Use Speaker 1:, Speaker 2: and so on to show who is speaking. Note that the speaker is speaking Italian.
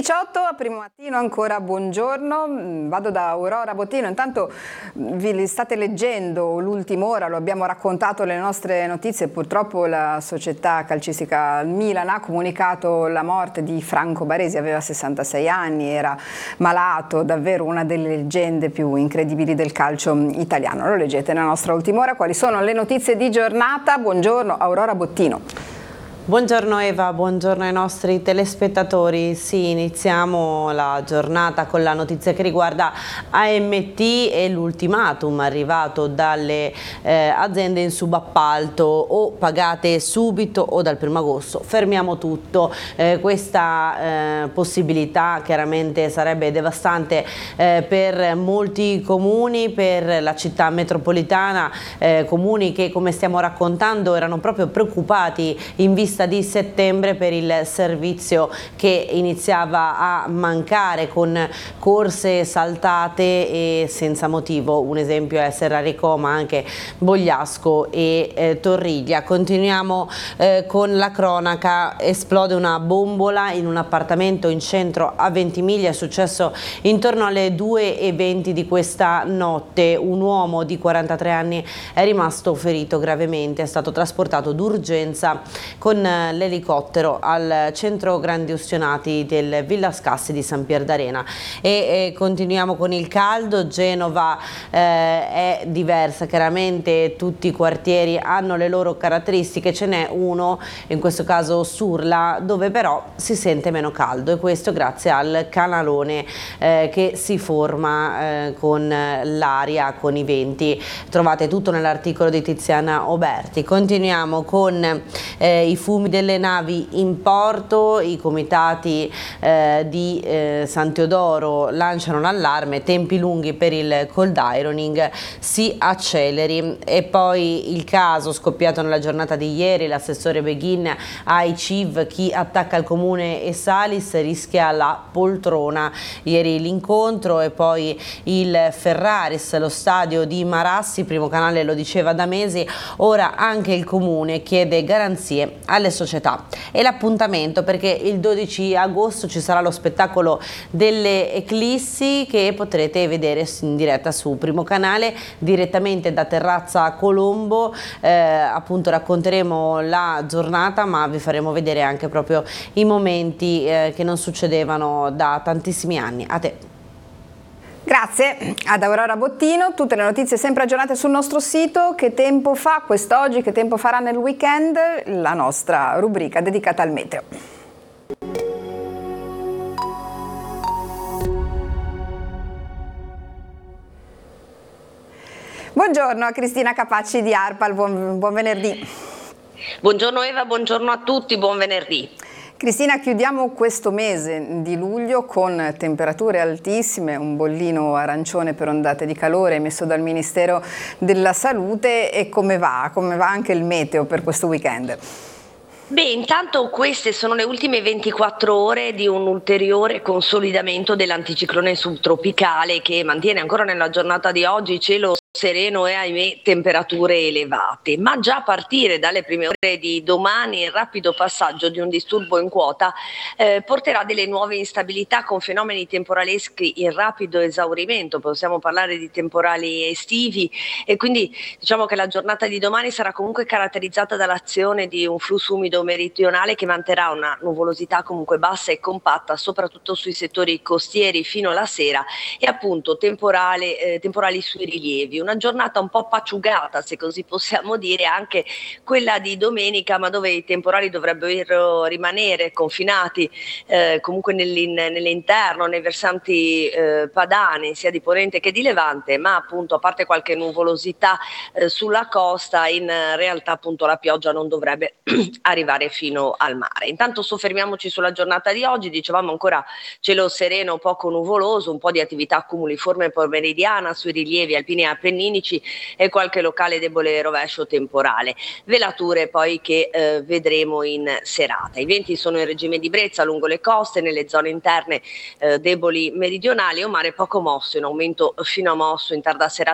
Speaker 1: 6:18, a Primo Mattino ancora buongiorno, vado da Aurora Bottino. Intanto vi state leggendo l'ultima ora, lo abbiamo raccontato nelle nostre notizie, purtroppo la società calcistica Milan ha comunicato la morte di Franco Baresi, aveva 66 anni, era malato, davvero una delle leggende più incredibili del calcio italiano. Lo leggete nella nostra ultima ora, quali sono le notizie di giornata. Buongiorno Aurora Bottino.
Speaker 2: Buongiorno Eva, buongiorno ai nostri telespettatori. Sì, iniziamo la giornata con la notizia che riguarda AMT e l'ultimatum arrivato dalle aziende in subappalto: o pagate subito o dal 1° agosto fermiamo tutto. Questa possibilità chiaramente sarebbe devastante per molti comuni, per la città metropolitana, comuni che, come stiamo raccontando, erano proprio preoccupati in vista di settembre per il servizio che iniziava a mancare, con corse saltate e senza motivo. Un esempio è Serrarico, ma anche Bogliasco e Torriglia. Continuiamo con la cronaca. Esplode una bombola in un appartamento in centro a Ventimiglia. È successo intorno alle 2:20 di questa notte. Un uomo di 43 anni è rimasto ferito gravemente, è stato trasportato d'urgenza con l'elicottero al centro grandi ustionati del Villa Scassi di San Pier d'Arena. E continuiamo con il caldo. Genova è diversa, chiaramente tutti i quartieri hanno le loro caratteristiche, ce n'è uno, in questo caso Surla, dove però si sente meno caldo, e questo grazie al canalone che si forma con l'aria, con i venti. Trovate tutto nell'articolo di Tiziana Oberti. Continuiamo con i fumi delle navi in porto. I comitati di San Teodoro lanciano l'allarme: tempi lunghi per il cold ironing, si acceleri. E poi il caso scoppiato nella giornata di ieri: l'assessore Beghin ai CIV, chi attacca il comune e Salis rischia la poltrona. Ieri l'incontro, e poi il Ferraris, lo stadio di Marassi. Primo Canale lo diceva da mesi, ora anche il comune chiede garanzie alle società. E l'appuntamento, perché il 12 agosto ci sarà lo spettacolo delle eclissi, che potrete vedere in diretta su Primo Canale, direttamente da Terrazza Colombo. Appunto racconteremo la giornata, ma vi faremo vedere anche proprio i momenti che non succedevano da tantissimi anni. A te.
Speaker 1: Grazie ad Aurora Bottino, tutte le notizie sempre aggiornate sul nostro sito. Che tempo fa quest'oggi, che tempo farà nel weekend? La nostra rubrica dedicata al meteo. Buongiorno a Cristina Capacci di ARPAL, buon venerdì.
Speaker 3: Buongiorno Eva, buongiorno a tutti, buon venerdì.
Speaker 1: Cristina, chiudiamo questo mese di luglio con temperature altissime, un bollino arancione per ondate di calore emesso dal Ministero della Salute. E come va? Come va anche il meteo per questo weekend?
Speaker 3: Beh, intanto queste sono le ultime 24 ore di un ulteriore consolidamento dell'anticiclone subtropicale, che mantiene ancora nella giornata di oggi cielo sereno e, ahimè, temperature elevate. Ma già a partire dalle prime ore di domani il rapido passaggio di un disturbo in quota porterà delle nuove instabilità, con fenomeni temporaleschi in rapido esaurimento. Possiamo parlare di temporali estivi, e quindi diciamo che la giornata di domani sarà comunque caratterizzata dall'azione di un flusso umido meridionale che manterrà una nuvolosità comunque bassa e compatta, soprattutto sui settori costieri fino alla sera, e appunto temporali sui rilievi. Una giornata un po' paciugata, se così possiamo dire, anche quella di domenica, ma dove i temporali dovrebbero rimanere confinati comunque nell'interno, nei versanti padani, sia di ponente che di levante, ma appunto, a parte qualche nuvolosità sulla costa, in realtà appunto la pioggia non dovrebbe arrivare fino al mare. Intanto soffermiamoci sulla giornata di oggi. Dicevamo ancora cielo sereno, poco nuvoloso, un po' di attività cumuliforme pomeridiana sui rilievi alpini e appenninici, e qualche locale debole rovescio temporale. Velature poi che vedremo in serata. I venti sono in regime di brezza lungo le coste, nelle zone interne deboli meridionali, un mare poco mosso, in aumento fino a mosso in tarda serata